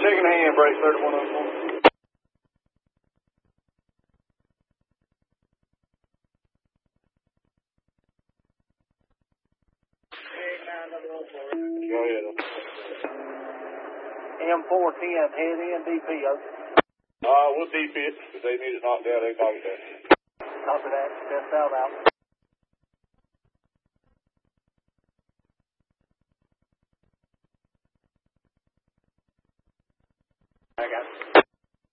Second hand, break 3104. Go ahead. M410, head in, DPO. We'll DP it. If they need it knocked out, they knock it down. Copy that. Test out out. I got it.